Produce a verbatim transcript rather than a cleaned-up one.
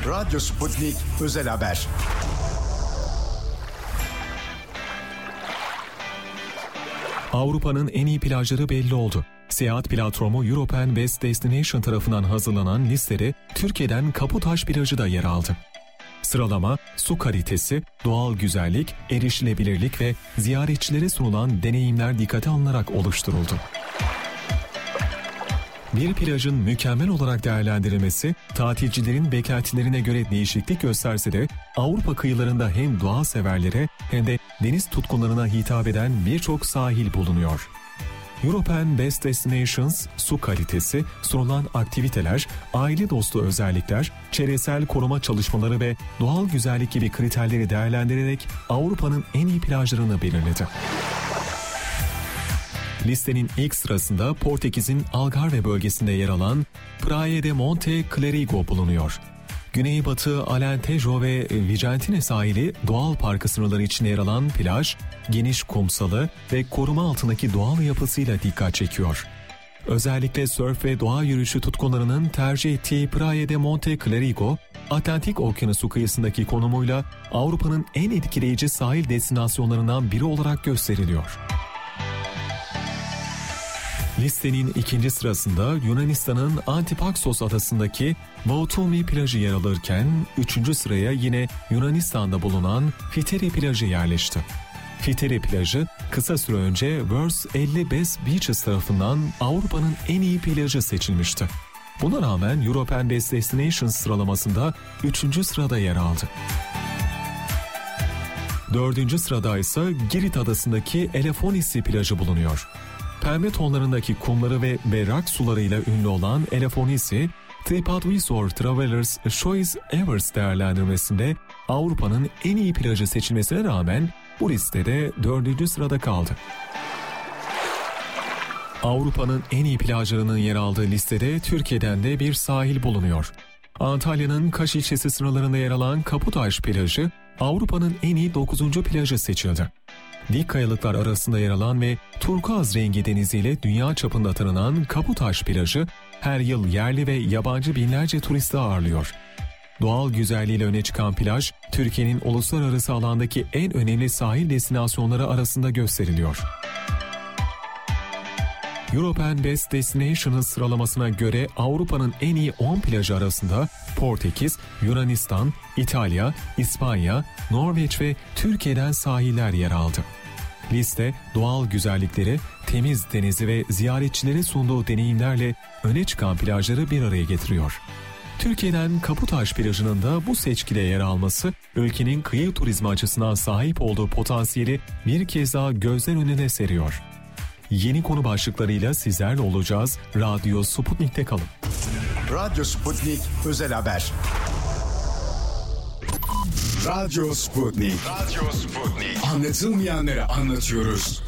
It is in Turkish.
Radyo Sputnik Özel Haber. Avrupa'nın en iyi plajları belli oldu. Seyahat platformu European Best Destination tarafından hazırlanan listede Türkiye'den Kaputaş plajı da yer aldı. Sıralama, su kalitesi, doğal güzellik, erişilebilirlik ve ziyaretçilere sunulan deneyimler dikkate alınarak oluşturuldu. Bir plajın mükemmel olarak değerlendirilmesi, tatilcilerin beklentilerine göre değişiklik gösterse de Avrupa kıyılarında hem doğa severlere hem de deniz tutkunlarına hitap eden birçok sahil bulunuyor. European Best Destinations, su kalitesi, sunulan aktiviteler, aile dostu özellikler, çevresel koruma çalışmaları ve doğal güzellik gibi kriterleri değerlendirerek Avrupa'nın en iyi plajlarını belirledi. Listenin ilk sırasında Portekiz'in Algarve bölgesinde yer alan Praia de Monte Clerigo bulunuyor. Güneybatı Alentejo ve Vicentine sahili doğal parkı sınırları içinde yer alan plaj, geniş kumsalı ve koruma altındaki doğal yapısıyla dikkat çekiyor. Özellikle sörf ve doğa yürüyüşü tutkunlarının tercih ettiği Praia de Monte Clerigo, Atlantik Okyanusu kıyısındaki konumuyla Avrupa'nın en etkileyici sahil destinasyonlarından biri olarak gösteriliyor. Listenin ikinci sırasında Yunanistan'ın Antipaksos adasındaki Vautumi plajı yer alırken, üçüncü sıraya yine Yunanistan'da bulunan Fiteri plajı yerleşti. Fiteri plajı, kısa süre önce World's elli Best Beaches tarafından Avrupa'nın en iyi plajı seçilmişti. Buna rağmen European Best Destinations sıralamasında üçüncü sırada yer aldı. dördüncü sırada ise Girit adasındaki Elefonisi plajı bulunuyor. Pembe tonlarındaki kumları ve berrak sularıyla ünlü olan Elefonisi, TripAdvisor Travelers Choice Awards değerlendirmesinde Avrupa'nın en iyi plajı seçilmesine rağmen bu listede dördüncü sırada kaldı. Avrupa'nın en iyi plajlarının yer aldığı listede Türkiye'den de bir sahil bulunuyor. Antalya'nın Kaş ilçesi sınırlarında yer alan Kaputaş plajı, Avrupa'nın en iyi dokuzuncu plajı seçildi. Dik kayalıklar arasında yer alan ve turkuaz rengi deniziyle dünya çapında tanınan Kaputaş plajı her yıl yerli ve yabancı binlerce turisti ağırlıyor. Doğal güzelliğiyle öne çıkan plaj, Türkiye'nin uluslararası alandaki en önemli sahil destinasyonları arasında gösteriliyor. European Best Destinations sıralamasına göre Avrupa'nın en iyi on plajı arasında Portekiz, Yunanistan, İtalya, İspanya, Norveç ve Türkiye'den sahiller yer aldı. Liste, doğal güzellikleri, temiz denizi ve ziyaretçilere sunduğu deneyimlerle öne çıkan plajları bir araya getiriyor. Türkiye'den Kaputaş plajının da bu seçkide yer alması, ülkenin kıyı turizmi açısından sahip olduğu potansiyeli bir kez daha gözler önüne seriyor. Yeni konu başlıklarıyla sizlerle olacağız. Radyo Sputnik'te kalın. Radyo Sputnik Özel Haber. Radyo Sputnik. Radyo Sputnik. Anlatılmayanları anlatıyoruz.